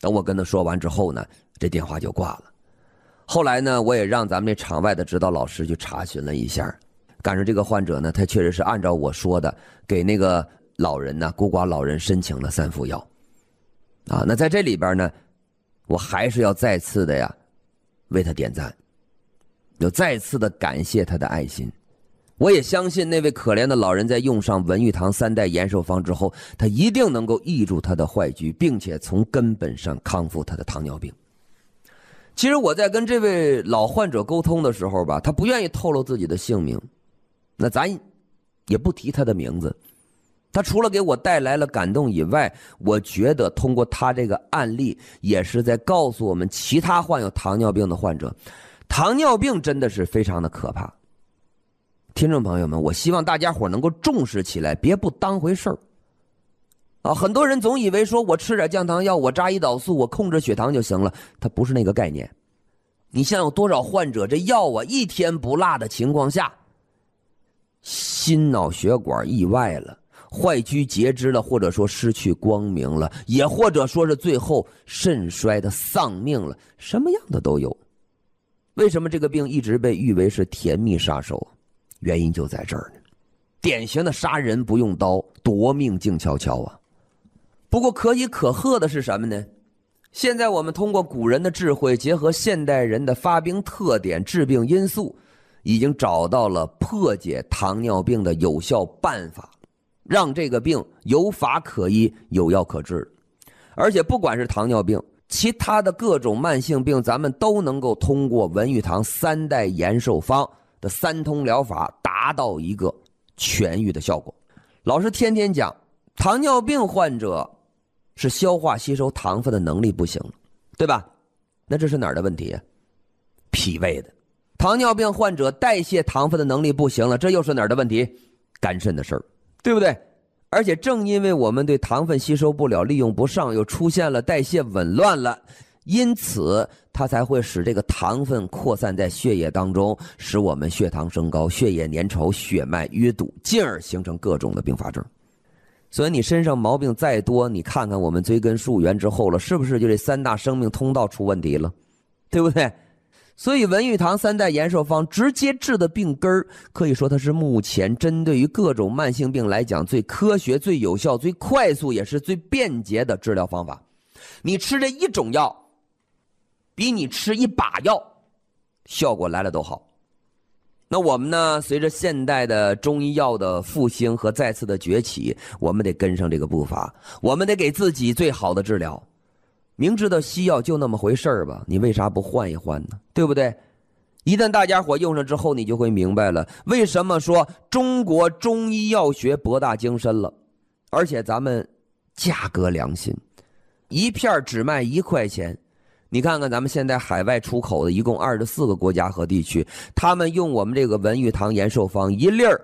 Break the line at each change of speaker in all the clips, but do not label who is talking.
等我跟他说完之后呢，这电话就挂了。后来呢，我也让咱们这场外的指导老师去查询了一下，赶上这个患者呢，他确实是按照我说的给那个老人呢，孤寡老人申请了3副药啊。那在这里边呢，我还是要再次的呀为他点赞，又再次的感谢他的爱心。我也相信那位可怜的老人在用上文玉堂3代延寿方之后，他一定能够抑住他的坏疽，并且从根本上康复他的糖尿病。其实我在跟这位老患者沟通的时候吧，他不愿意透露自己的姓名，那咱也不提他的名字。他除了给我带来了感动以外，我觉得通过他这个案例，也是在告诉我们其他患有糖尿病的患者，糖尿病真的是非常的可怕。听众朋友们，我希望大家伙能够重视起来，别不当回事儿啊！很多人总以为说我吃点降糖药，我扎胰岛素，我控制血糖就行了，它不是那个概念。你像有多少患者这药啊一天不落的情况下，心脑血管意外了，坏疽截肢了，或者说失去光明了，也或者说是最后肾衰的丧命了，什么样的都有。为什么这个病一直被誉为是甜蜜杀手？原因就在这儿呢，典型的杀人不用刀，夺命静悄悄啊。不过可喜可贺的是什么呢？现在我们通过古人的智慧，结合现代人的发病特点、致病因素，已经找到了破解糖尿病的有效办法，让这个病有法可医，有药可治。而且不管是糖尿病，其他的各种慢性病，咱们都能够通过文玉堂3代延寿方的3通疗法达到一个痊愈的效果。老师天天讲，糖尿病患者是消化吸收糖分的能力不行，对吧？那这是哪儿的问题啊？脾胃的。糖尿病患者代谢糖分的能力不行了，这又是哪儿的问题？肝肾的事儿，对不对？而且正因为我们对糖分吸收不了，利用不上，又出现了代谢紊乱了，因此它才会使这个糖分扩散在血液当中，使我们血糖升高，血液粘稠，血脉淤堵，进而形成各种的并发症。所以你身上毛病再多，你看看我们追根溯源之后了，是不是就这3大生命通道出问题了，对不对？所以文玉堂3代延寿方直接治的病根，可以说它是目前针对于各种慢性病来讲最科学、最有效、最快速，也是最便捷的治疗方法。你吃这一种药比你吃1把药效果来了都好。那我们呢，随着现代的中医药的复兴和再次的崛起，我们得跟上这个步伐，我们得给自己最好的治疗。明知道西药就那么回事儿吧，你为啥不换一换呢？对不对？一旦大家伙用上之后，你就会明白了，为什么说中国中医药学博大精深了，而且咱们价格良心，一片只卖1块钱。你看看咱们现在海外出口的一共24个国家和地区，他们用我们这个文玉堂延寿方1粒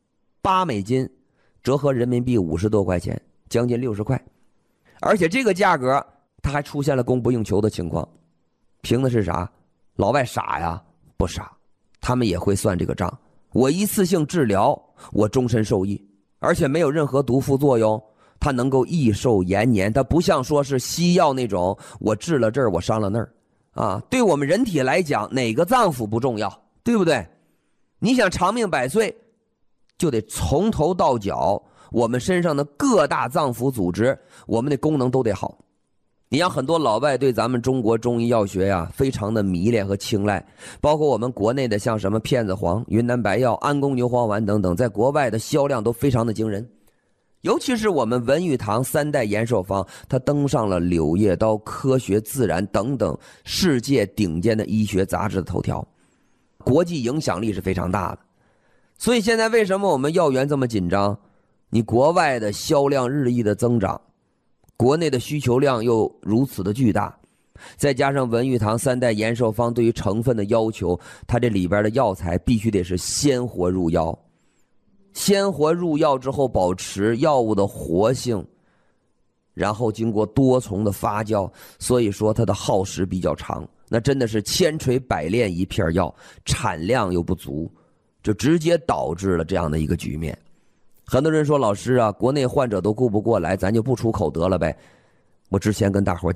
8美金，折合人民币50多块钱，将近60块。而且这个价格它还出现了供不应求的情况，凭的是啥？老外傻呀？不傻，他们也会算这个账。我一次性治疗，我终身受益，而且没有任何毒副作用，它能够益寿延年。它不像说是西药那种，我治了这儿我伤了那儿啊。对我们人体来讲，哪个脏腑不重要，对不对？你想长命百岁，就得从头到脚，我们身上的各大脏腑组织，我们的功能都得好。你像很多老外对咱们中国中医药学呀非常的迷恋和青睐，包括我们国内的像什么片子黄、云南白药、安宫牛黄丸等等，在国外的销量都非常的惊人。尤其是我们文玉堂3代延寿方，它登上了《柳叶刀》、《科学自然》等等世界顶尖的医学杂志的头条，国际影响力是非常大的。所以现在为什么我们药源这么紧张？你国外的销量日益的增长，国内的需求量又如此的巨大，再加上文玉堂3代延寿方对于成分的要求，它这里边的药材必须得是鲜活入药，鲜活入药之后保持药物的活性，然后经过多重的发酵，所以说它的耗时比较长。那真的是千锤百炼一片药，产量又不足，就直接导致了这样的一个局面。很多人说，老师啊，国内患者都顾不过来，咱就不出口得了呗。我之前跟大伙